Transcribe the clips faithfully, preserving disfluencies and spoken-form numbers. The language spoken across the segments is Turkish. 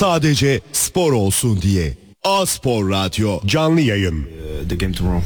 Sadece spor olsun diye. A-Spor Radyo canlı yayın. Uh, the game tomorrow.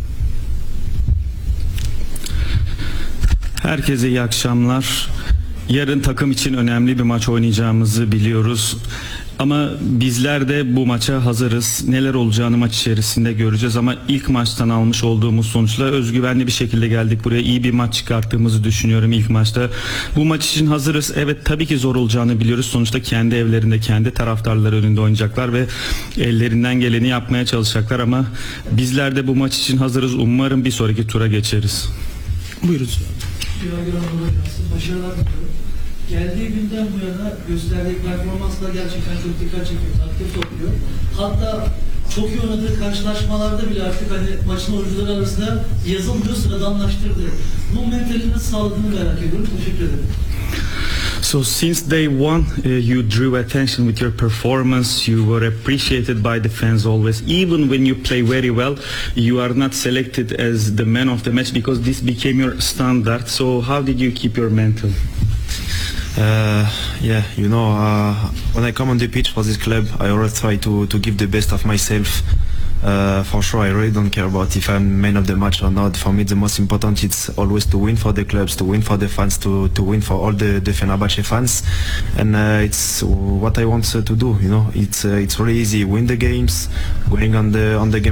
Herkese iyi akşamlar. Yarın takım için önemli bir maç oynayacağımızı biliyoruz. Ama bizler de bu maça hazırız. Neler olacağını maç içerisinde göreceğiz ama ilk maçtan almış olduğumuz sonuçla özgüvenli bir şekilde geldik buraya. İyi bir maç çıkarttığımızı düşünüyorum ilk maçta. Bu maç için hazırız. Evet, tabii ki zor olacağını biliyoruz. Sonuçta kendi evlerinde, kendi taraftarları önünde oynayacaklar ve ellerinden geleni yapmaya çalışacaklar ama bizler de bu maç için hazırız. Umarım bir sonraki tura geçeriz. Buyurun. Başarılar diliyorum. Geldiği günden bu yana gösterdiği performansla gerçekten çok dikkat çekiyor, takdir topluyor. Hatta çok iyi oynadığı karşılaşmalarda bile artık hani maçın oyuncuları arasında yazılmıyor, sıradanlaştırdı. Bu mentalini nasıl sağladığını merak ediyorum. Teşekkür ederim. So since day one, uh, you drew attention with your performance. You were appreciated by the fans always. Even when you play very well, you are not selected as the man of the match because this became your standard. So how did you keep your mental? Uh, yeah, you know, uh, when I come on the pitch for this club, I always try to, to give the best of myself. Uh, for sure, I really don't care about if I'm man of the match or not. For me, the most important is always to win for the clubs, to win for the fans, to, to win for all the, the Fenerbahce fans. And uh, it's what I want uh, to do, you know. It's uh, it's really easy. Win the games, going on the on the game